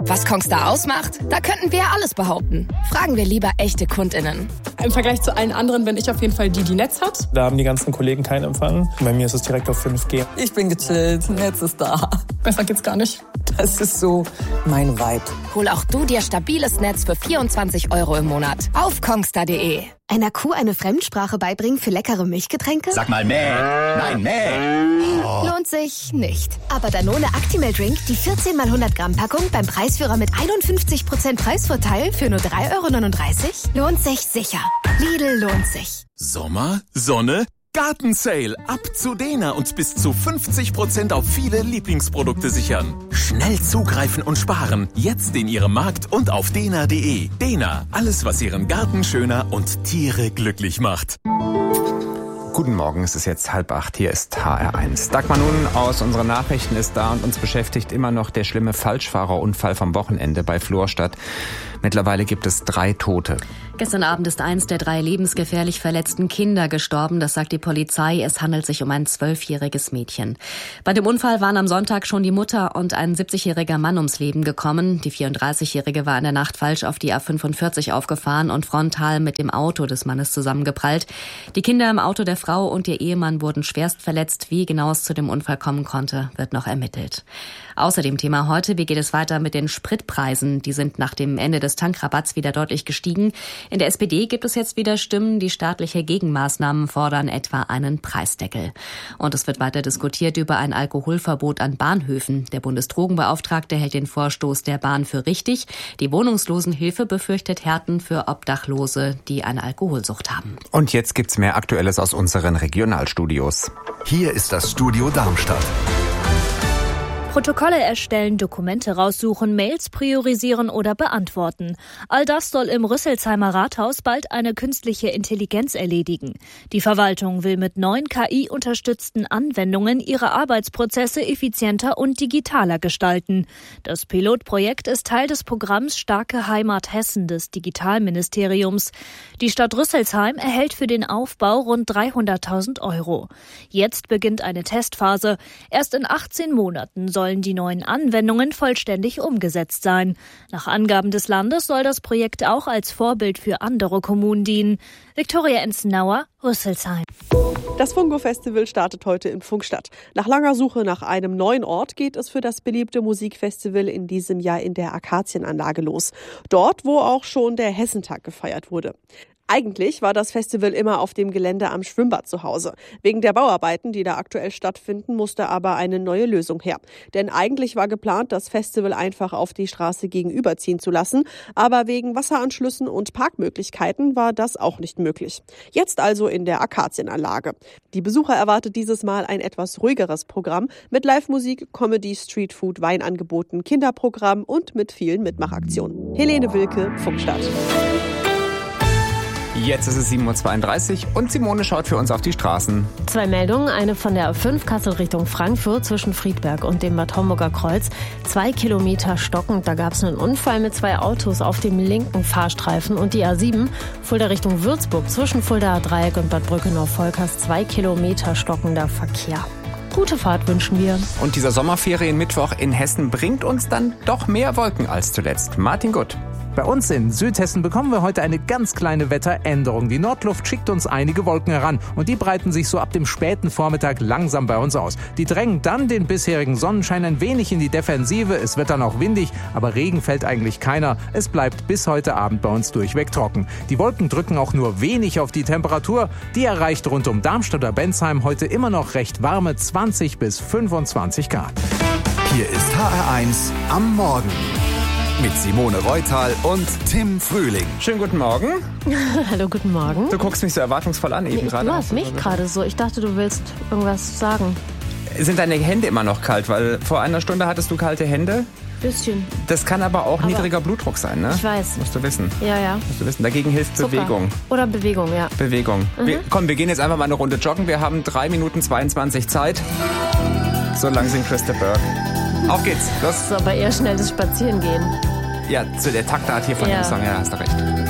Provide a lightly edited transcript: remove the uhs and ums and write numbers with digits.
Was Kongstar ausmacht? Da könnten wir alles behaupten. Fragen wir lieber echte KundInnen. Im Vergleich zu allen anderen bin ich auf jeden Fall die Netz hat. Da haben die ganzen Kollegen keinen Empfang. Bei mir ist es direkt auf 5G. Ich bin gechillt, Netz ist da. Besser geht's gar nicht. Das ist so mein Vibe. Hol auch du dir stabiles Netz für 24 € im Monat auf kongstar.de. Einer Kuh eine Fremdsprache beibringen für leckere Milchgetränke? Sag mal mäh. Nein, mäh. Oh. Lohnt sich nicht. Aber Danone Actimel Drink, die 14 x 100 Gramm Packung beim Preisführer mit 51% Preisvorteil für nur 3,39 €? Lohnt sich sicher. Lidl lohnt sich. Sommer, Sonne, Gartensale. Ab zu Dena und bis zu 50% auf viele Lieblingsprodukte sichern. Schnell zugreifen und sparen. Jetzt in Ihrem Markt und auf dena.de. Dena, alles was Ihren Garten schöner und Tiere glücklich macht. Guten Morgen, es ist jetzt 7:30, hier ist HR1. Dagmar Nun aus unseren Nachrichten ist da und uns beschäftigt immer noch der schlimme Falschfahrerunfall vom Wochenende bei Florstadt. Mittlerweile gibt es 3 Tote. Gestern Abend ist eins der 3 lebensgefährlich verletzten Kinder gestorben. Das sagt die Polizei. Es handelt sich um ein 12-jähriges Mädchen. Bei dem Unfall waren am Sonntag schon die Mutter und ein 70-jähriger Mann ums Leben gekommen. Die 34-jährige war in der Nacht falsch auf die A45 aufgefahren und frontal mit dem Auto des Mannes zusammengeprallt. Die Kinder im Auto der Frau und ihr Ehemann wurden schwerst verletzt. Wie genau es zu dem Unfall kommen konnte, wird noch ermittelt. Außerdem Thema heute, wie geht es weiter mit den Spritpreisen? Die sind nach dem Ende des Tankrabatts wieder deutlich gestiegen. In der SPD gibt es jetzt wieder Stimmen, die staatliche Gegenmaßnahmen fordern, etwa einen Preisdeckel. Und es wird weiter diskutiert über ein Alkoholverbot an Bahnhöfen. Der Bundesdrogenbeauftragte hält den Vorstoß der Bahn für richtig. Die Wohnungslosenhilfe befürchtet Härten für Obdachlose, die eine Alkoholsucht haben. Und jetzt gibt's mehr Aktuelles aus unseren Regionalstudios. Hier ist das Studio Darmstadt. Protokolle erstellen, Dokumente raussuchen, Mails priorisieren oder beantworten. All das soll im Rüsselsheimer Rathaus bald eine künstliche Intelligenz erledigen. Die Verwaltung will mit neuen KI-unterstützten Anwendungen ihre Arbeitsprozesse effizienter und digitaler gestalten. Das Pilotprojekt ist Teil des Programms Starke Heimat Hessen des Digitalministeriums. Die Stadt Rüsselsheim erhält für den Aufbau rund 300.000 €. Jetzt beginnt eine Testphase. Erst in 18 Monaten sollen die neuen Anwendungen vollständig umgesetzt sein. Nach Angaben des Landes soll das Projekt auch als Vorbild für andere Kommunen dienen. Viktoria Enzenauer, Rüsselsheim. Das Fungo-Festival startet heute in Pfungstadt. Nach langer Suche nach einem neuen Ort geht es für das beliebte Musikfestival in diesem Jahr in der Akazienanlage los. Dort, wo auch schon der Hessentag gefeiert wurde. Eigentlich war das Festival immer auf dem Gelände am Schwimmbad zu Hause. Wegen der Bauarbeiten, die da aktuell stattfinden, musste aber eine neue Lösung her. Denn eigentlich war geplant, das Festival einfach auf die Straße gegenüberziehen zu lassen. Aber wegen Wasseranschlüssen und Parkmöglichkeiten war das auch nicht möglich. Jetzt also in der Akazienanlage. Die Besucher erwartet dieses Mal ein etwas ruhigeres Programm mit Live-Musik, Comedy, Streetfood, Weinangeboten, Kinderprogramm und mit vielen Mitmachaktionen. Helene Wilke, Pfungstadt. Jetzt ist es 7:32 Uhr und Simone schaut für uns auf die Straßen. 2 Meldungen, eine von der A5 Kassel Richtung Frankfurt zwischen Friedberg und dem Bad Homburger Kreuz. 2 Kilometer stockend, da gab es einen Unfall mit 2 Autos auf dem linken Fahrstreifen. Und die A7 Fulda Richtung Würzburg zwischen Fuldaer Dreieck und Bad Brückenau-Volkers 2 Kilometer stockender Verkehr. Gute Fahrt wünschen wir. Und dieser Sommerferienmittwoch in Hessen bringt uns dann doch mehr Wolken als zuletzt. Martin Gutt. Bei uns in Südhessen bekommen wir heute eine ganz kleine Wetteränderung. Die Nordluft schickt uns einige Wolken heran und die breiten sich so ab dem späten Vormittag langsam bei uns aus. Die drängen dann den bisherigen Sonnenschein ein wenig in die Defensive. Es wird dann auch windig, aber Regen fällt eigentlich keiner. Es bleibt bis heute Abend bei uns durchweg trocken. Die Wolken drücken auch nur wenig auf die Temperatur. Die erreicht rund um Darmstadt oder Bensheim heute immer noch recht warme 20 bis 25 Grad. Hier ist HR1 am Morgen. Mit Simone Reutal und Tim Frühling. Schönen guten Morgen. Hallo, guten Morgen. Du guckst mich so erwartungsvoll an eben gerade. Du hast mich gerade so. Ich dachte, du willst irgendwas sagen. Sind deine Hände immer noch kalt? Weil vor einer Stunde hattest du kalte Hände. Bisschen. Das kann aber auch niedriger Blutdruck sein, ne? Ich weiß. Musst du wissen. Ja. Musst du wissen. Dagegen hilft Zucker. Bewegung. Oder Bewegung, ja. Bewegung. Wir gehen jetzt einfach mal eine Runde joggen. Wir haben 3 Minuten 22 Zeit. So lang singt Chris de Burgh. Auf geht's. Los. Das ist aber eher schnelles Spazierengehen. Ja, zu der Taktart hier von dem Song, ja, hast du recht.